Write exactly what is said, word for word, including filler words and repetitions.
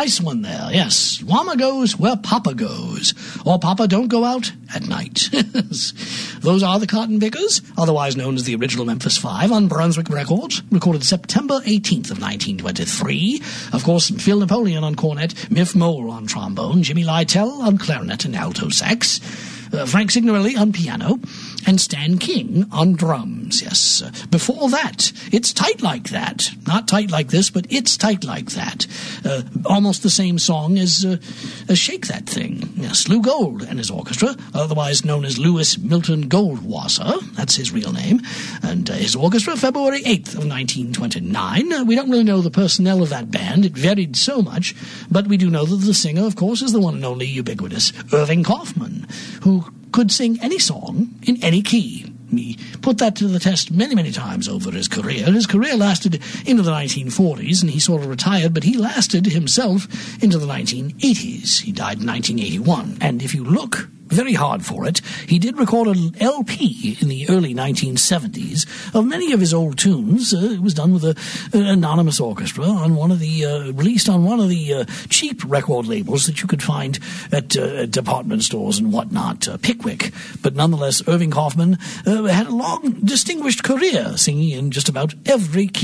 nice one there, yes. Llama goes where Papa goes, or Papa don't go out at night. Those are the Cotton Pickers, otherwise known as the original Memphis Five, on Brunswick Records, recorded September eighteenth of nineteen twenty-three. Of course, Phil Napoleon on cornet, Miff Mole on trombone, Jimmy Lytell on clarinet and alto sax, uh, Frank Signorelli on piano, and Stan King on drums, yes. Uh, before that, It's Tight Like That. Not tight like this, but It's Tight Like That. Uh, almost the same song as, uh, as Shake That Thing. Yes, Lou Gold and his orchestra, otherwise known as Louis Milton Goldwasser. That's his real name. And uh, his orchestra, February eighth of nineteen twenty-nine. Uh, we don't really know the personnel of that band. It varied so much. But we do know that the singer, of course, is the one and only ubiquitous Irving Kaufman, who could sing any song in any key. He put that to the test many, many times over his career. His career lasted into the nineteen forties, and he sort of retired, but he lasted himself into the nineteen eighties. He died in nineteen eighty-one. And if you look very hard for it, he did record an L P in the early nineteen seventies of many of his old tunes. Uh, it was done with a, an anonymous orchestra on one of the, uh, released on one of the uh, cheap record labels that you could find at uh, department stores and whatnot, uh, Pickwick. But nonetheless, Irving Kaufman uh, had a long, distinguished career, singing in just about every key